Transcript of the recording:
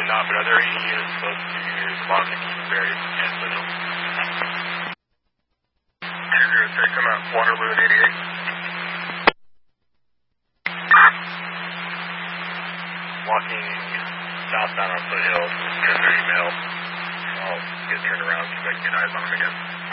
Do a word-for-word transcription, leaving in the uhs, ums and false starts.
not, but are there any units close to the bottom of the Kingsbury and Foothill? two zero six, I'm at Waterloo and eighty-eight. Walking southbound on Foothill, just get their email. I'll get turned around so I can get eyes on them again.